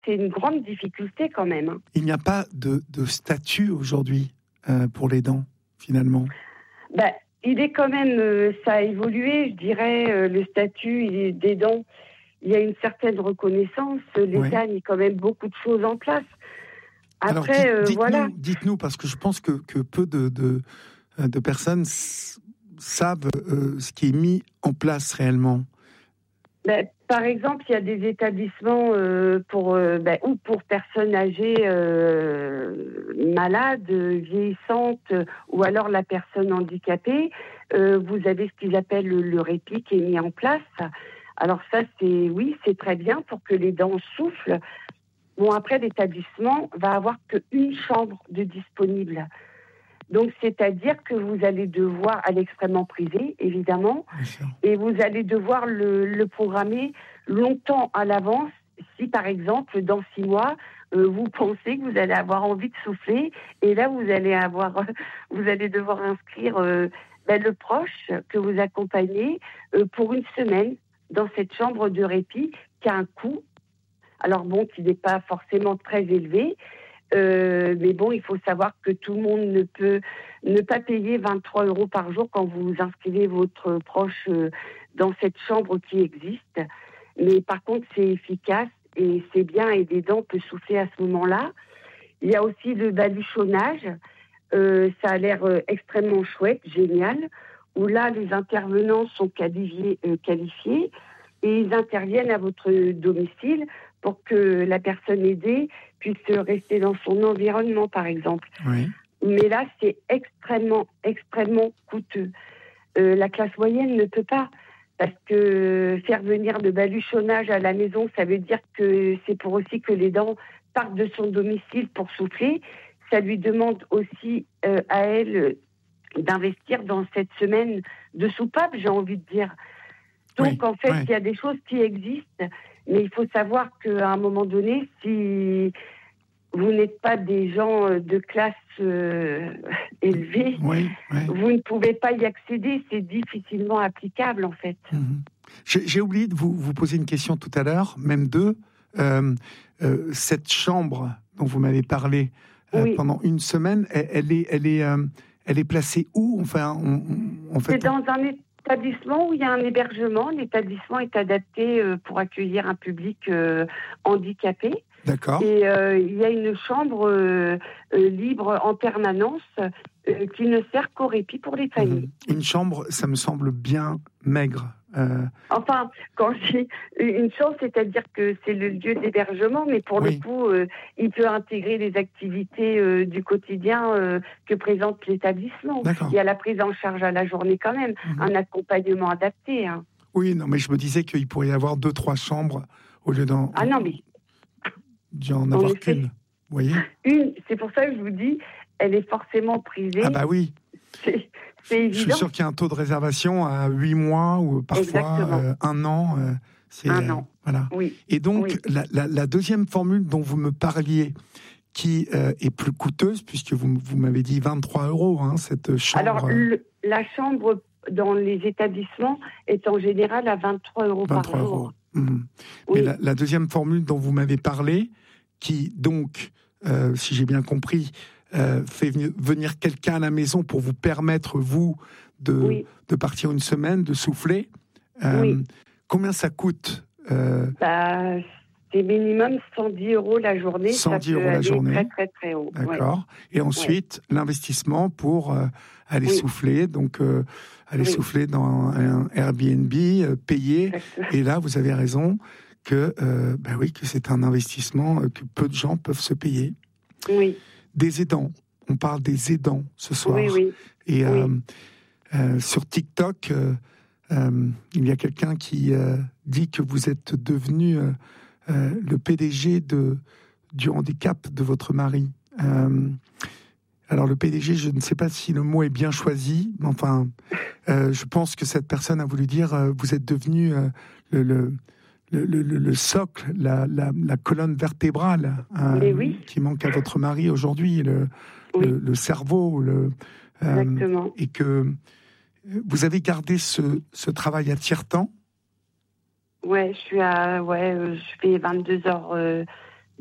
c'est une grande difficulté quand même. Hein. Il n'y a pas de statut aujourd'hui pour les dents, finalement. Il est quand même, ça a évolué, je dirais, le statut des dents. Il y a une certaine reconnaissance. L'État a mis quand même beaucoup de choses en place. Après, alors, voilà. Dites-nous, parce que je pense que peu de personnes savent ce qui est mis en place réellement. Par exemple, il y a des établissements ou pour personnes âgées malades, vieillissantes, ou alors la personne handicapée. Vous avez ce qu'ils appellent le répit qui est mis en place. Alors ça, c'est très bien pour que les dents soufflent. Bon, après, l'établissement va avoir qu'une chambre de disponible. Donc, c'est-à-dire que vous allez devoir, à l'extrêmement privé, évidemment, et vous allez devoir le programmer longtemps à l'avance. Si, par exemple, dans 6 mois, vous pensez que vous allez avoir envie de souffler, et là, vous allez devoir inscrire le proche que vous accompagnez pour une semaine dans cette chambre de répit qui a un coût. Alors bon, qui n'est pas forcément très élevé, mais bon, il faut savoir que tout le monde ne peut ne pas payer 23 € par jour quand vous inscrivez votre proche dans cette chambre qui existe. Mais par contre, c'est efficace et c'est bien, et des dents peuvent souffler à ce moment-là. Il y a aussi le baluchonnage. Ça a l'air extrêmement chouette, génial, où là, les intervenants sont qualifiés et ils interviennent à votre domicile pour que la personne aidée puisse rester dans son environnement, par exemple. Oui. Mais là, c'est extrêmement, extrêmement coûteux. La classe moyenne ne peut pas, parce que faire venir de baluchonnage à la maison, ça veut dire que c'est pour aussi que les dents partent de son domicile pour souffler. Ça lui demande aussi à elle d'investir dans cette semaine de soupape, j'ai envie de dire. Donc, en fait, il y a des choses qui existent, mais il faut savoir qu'à un moment donné, si vous n'êtes pas des gens de classe élevée, vous ne pouvez pas y accéder. C'est difficilement applicable, en fait. J'ai oublié de vous poser une question tout à l'heure, même deux. Cette chambre dont vous m'avez parlé pendant une semaine, elle est placée où? Enfin, en fait, c'est dans un établissement où il y a un hébergement. L'établissement est adapté pour accueillir un public handicapé. D'accord. Et il y a une chambre libre en permanence qui ne sert qu'au répit pour les familles. Une chambre, ça me semble bien maigre. Enfin, quand je dis une chambre, c'est-à-dire que c'est le lieu d'hébergement, mais pour le coup, il peut intégrer les activités du quotidien que présente l'établissement. D'accord. Il y a la prise en charge à la journée quand même, un accompagnement adapté. Hein. Oui, non, mais je me disais qu'il pourrait y avoir 2-3 chambres au lieu d'en... Ah non, mais... d'y en avoir qu'une, vous voyez ? Une, c'est pour ça que je vous dis, elle est forcément privée. Ah bah oui. C'est évident. Je suis sûr qu'il y a un taux de réservation à 8 mois ou parfois 1 an. C'est, 1 an. Voilà. Oui. Et donc, la deuxième formule dont vous me parliez, qui est plus coûteuse, puisque vous m'avez dit 23 €, cette chambre... Alors, la chambre dans les établissements est en général à 23 € par jour. Mais la deuxième formule dont vous m'avez parlé, qui donc, si j'ai bien compris, fait venir quelqu'un à la maison pour vous permettre, vous, de partir une semaine, de souffler. Combien ça coûte C'est minimum 110 € la journée. 110 € la journée. Très, très, très haut. D'accord. Et ensuite, l'investissement pour aller souffler. Donc, aller souffler dans un Airbnb, payer. Exactement. Et là, vous avez raison que c'est un investissement que peu de gens peuvent se payer. Oui. Des aidants. On parle des aidants ce soir. Oui. Et sur TikTok, il y a quelqu'un qui dit que vous êtes devenu le PDG du handicap de votre mari. Alors le PDG, je ne sais pas si le mot est bien choisi, mais enfin, je pense que cette personne a voulu dire vous êtes devenu le socle, la colonne vertébrale qui manque à votre mari aujourd'hui, le cerveau, exactement. Et que vous avez gardé ce travail à tiers-temps. Ouais, je fais 22 heures